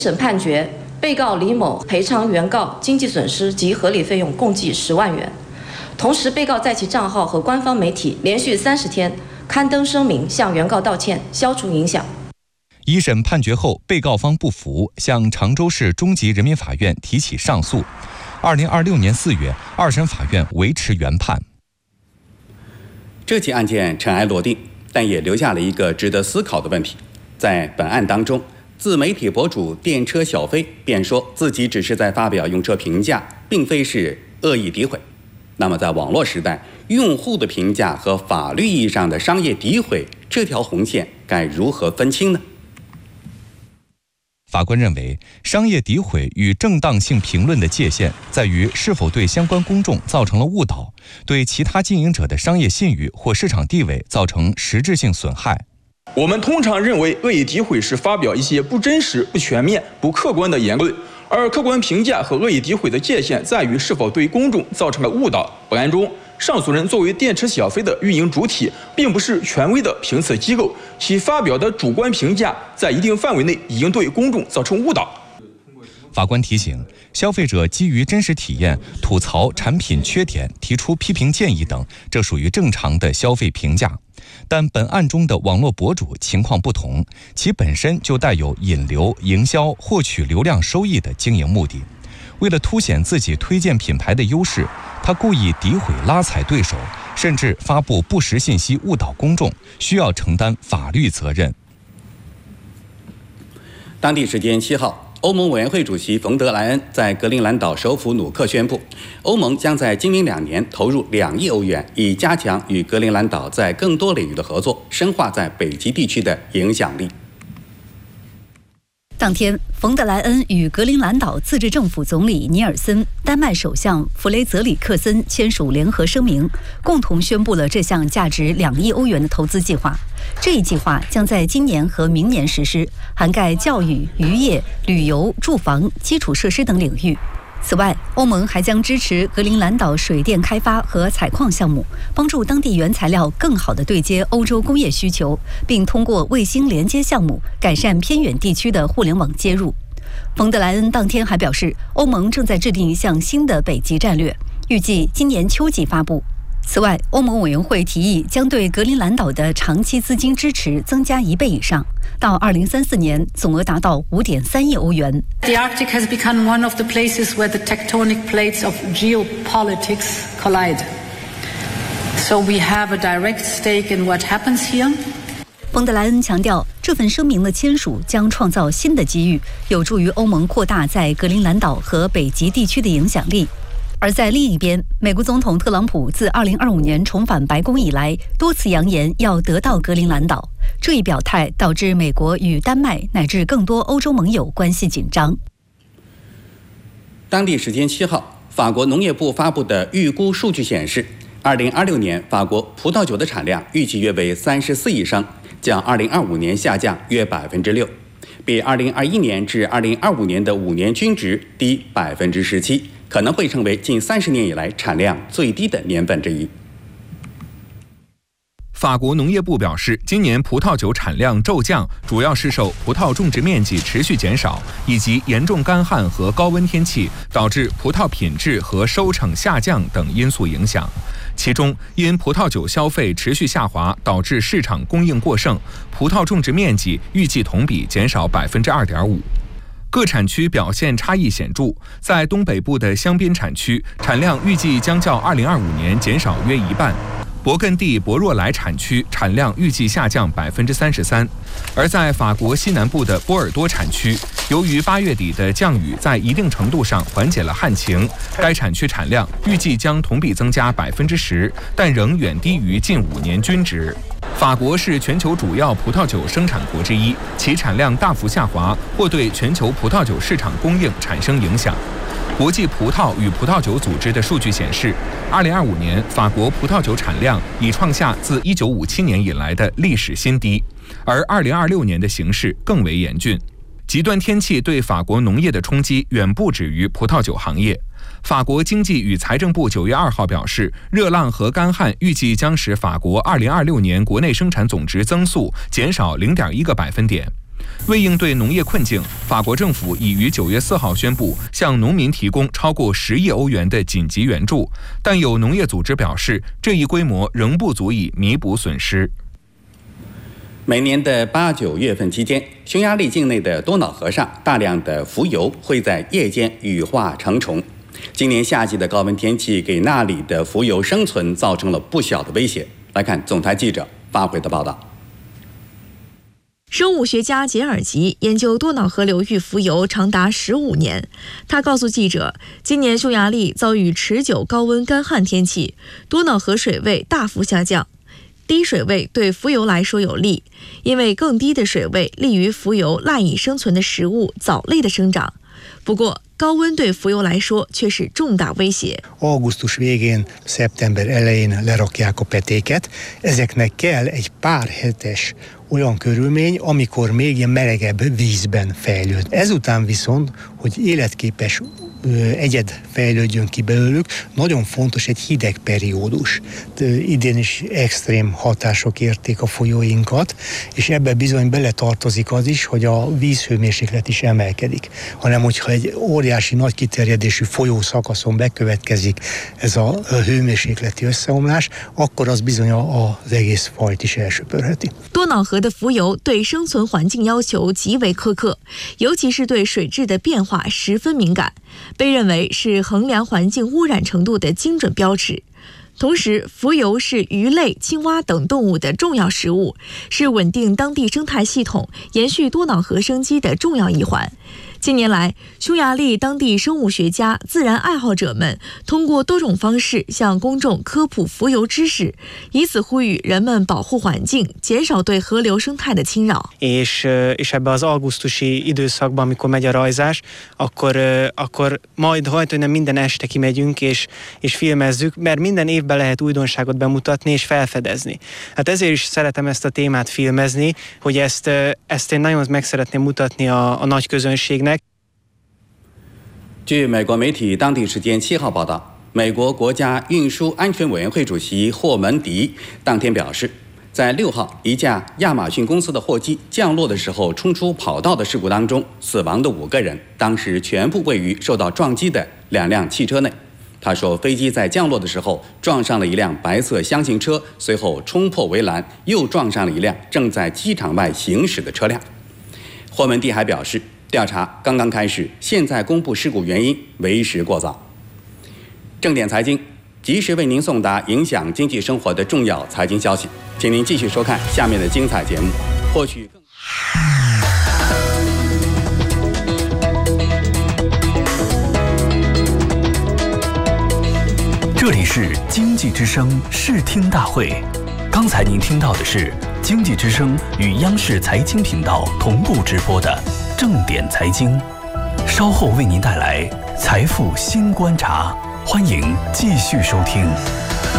审判决，被告李某赔偿原告经济损失及合理费用共计10万元。同时，被告在其账号和官方媒体连续30天刊登声明，向原告道歉，消除影响。 一审判决后，被告方不服，向常州市中级人民法院提起上诉。2026年4月，二审法院维持原判。 这起案件尘埃落定，但也留下了一个值得思考的问题。在本案当中，自媒体博主电车小飞便说自己只是在发表用车评价，并非是恶意诋毁。那么在网络时代，用户的评价和法律意义上的商业诋毁这条红线该如何分清呢？ 法官认为，商业诋毁与正当性评论的界限在于是否对相关公众造成了误导，对其他经营者的商业信誉或市场地位造成实质性损害。 我们通常认为恶意诋毁是发表一些不真实、不全面、不客观的言论，而客观评价和恶意诋毁的界限在于是否对公众造成了误导。本案中，上诉人作为电车小飞的运营主体，并不是权威的评测机构，其发表的主观评价在一定范围内已经对公众造成误导。 法官提醒，消费者基于真实体验吐槽产品缺点、提出批评建议等，这属于正常的消费评价。但本案中的网络博主情况不同，其本身就带有引流、营销、获取流量收益的经营目的。为了凸显自己推荐品牌的优势，他故意诋毁拉踩对手，甚至发布不实信息误导公众，需要承担法律责任。 当地时间7号，欧盟委员会主席冯德莱恩在格陵兰岛首府努克宣布，欧盟将在今明2年投入2亿欧元，以加强与格陵兰岛在更多领域的合作，深化在北极地区的影响力。 当天，冯德莱恩与格陵兰岛自治政府总理尼尔森、丹麦首相弗雷泽里克森签署联合声明，共同宣布了这项价值2亿欧元的投资计划。这一计划将在今年和明年实施，涵盖教育、渔业、旅游、住房、基础设施等领域。此外，欧盟还将支持格陵兰岛水电开发和采矿项目，帮助当地原材料更好地对接欧洲工业需求，并通过卫星连接项目改善偏远地区的互联网接入。冯德莱恩当天还表示，欧盟正在制定一项新的北极战略，预计今年秋季发布。此外，欧盟委员会提议将对格陵兰岛的长期资金支持增加1倍以上，到2034年总额达到5.3亿欧元。 The Arctic has become one of the places where the tectonic plates of geopolitics collide. So we have a direct stake in what happens here. 冯德莱恩强调，这份声明的签署将创造新的机遇，有助于欧盟扩大在格陵兰岛和北极地区的影响力。而在另一边，美国总统特朗普自2025年重返白宫以来，多次扬言要得到格陵兰岛。这一表态导致美国与丹麦乃至更多欧洲盟友关系紧张。 当地时间7号，法国农业部发布的预估数据显示，2026年法国葡萄酒的产量预计约为34亿升，较2025年下降约6%，比2021年至2025年的5年均值低17%，可能会成为近30年以来产量最低的年份之一。 法国农业部表示，今年葡萄酒产量骤降，主要是受葡萄种植面积持续减少，以及严重干旱和高温天气导致葡萄品质和收成下降等因素影响。其中，因葡萄酒消费持续下滑，导致市场供应过剩，葡萄种植面积预计同比减少2.5%。各产区表现差异显著，在东北部的香槟产区，产量预计将较2025年减少约1半。勃艮第博若莱产区产量预计下降33%，而在法国西南部的波尔多产区，由于8月底的降雨在一定程度上缓解了旱情，该产区产量预计将同比增加10%，但仍远低于近5年均值。法国是全球主要葡萄酒生产国之一，其产量大幅下滑或对全球葡萄酒市场供应产生影响。国际葡萄与葡萄酒组织的数据显示，2025年法国葡萄酒产量已创下自1957年以来的历史新低，而2026年的形势更为严峻。极端天气对法国农业的冲击远不止于葡萄酒行业。法国经济与财政部9月2号表示，热浪和干旱预计将使法国2026年国内生产总值增速减少0.1个百分点。 为应对农业困境，法国政府已于9月4号宣布向农民提供超过10亿欧元的紧急援助，但有农业组织表示，这一规模仍不足以弥补损失。 每年的8、9月份期间，匈牙利境内的多瑙河上大量的浮游会在夜间羽化成虫。今年夏季的高温天气给那里的浮游生存造成了不小的威胁。来看总台记者发回的报道。 生物学家杰尔吉研究多瑙河流域浮游长达15年。他告诉记者，今年匈牙利遭遇持久高温干旱天气，多瑙河水位大幅下降。低水位对浮游来说有利，因为更低的水位利于浮游赖以生存的食物藻类的生长。不过，高温对浮游来说却是重大威胁。 Augusztus végén, szeptember elején lerakják a petéket. Ezeknek kell egy pár hetes olyan körülmény, amikor még ilyen melegebb vízben fejlőd. Ezután viszont, hogy életképes egyed fejlődjön ki belőlük, nagyon fontos egy hideg periódus. Idén is extrém hatások érték a folyóinkat, és ebbe bizony beletartozik az is, hogy a vízhőmérséklet is emelkedik. Hanem, hogyha egy óriási nagy kiterjedésű folyószakaszon bekövetkezik ez a hőmérsékleti összeomlás, akkor az bizony az egész fajt is elsöpörheti. 多瑙河的浮游对生存环境要求极为苛刻，尤其是对水质的变化十分敏感，被认为是衡量环境污染程度的精准标尺。同时，浮游是鱼类、青蛙等动物的重要食物，是稳定当地生态系统、延续多瑙河生机的重要一环。近年来，匈牙利当地生物学家、自然爱好者们通过多种方式向公众科普浮游知識，以此呼籲人們保護環境，減少對河流生態的侵擾。 És ebbe az augusztusi időszakban, amikor megy a rajzás, akkor majd nem minden este kimegyünk és filmezzük, mert minden évben lehet újdonságot bemutatni és felfedezni. Hát ezért is szeretem ezt a témát filmezni, hogy ezt én nagyon meg szeretném mutatni a nagy közönségnek。 据美国媒体当地时间7号报道，美国国家运输安全委员会主席霍门迪当天表示，在6号一架亚马逊公司的货机降落的时候冲出跑道的事故当中，死亡的5个人当时全部位于受到撞击的2辆汽车内。他说，飞机在降落的时候撞上了一辆白色厢型车，随后冲破围栏，又撞上了一辆正在机场外行驶的车辆。霍门迪还表示，调查刚刚开始，现在公布事故原因为时过早。正点财经及时为您送达影响经济生活的重要财经消息，请您继续收看下面的精彩节目，获取更。 这里是经济之声视听大会，刚才您听到的是经济之声与央视财经频道同步直播的正点财经，稍后为您带来财富新观察，欢迎继续收听。